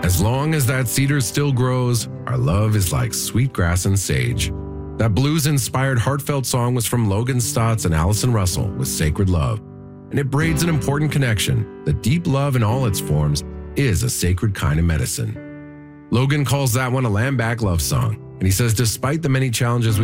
As long as that cedar still grows, our love is like sweet grass and sage. That blues-inspired heartfelt song was from Logan Stotts and Allison Russell with Sacred Love. And it braids an important connection that deep love in all its forms is a sacred kind of medicine. Logan calls that one a lamb back love song, and he says despite the many challenges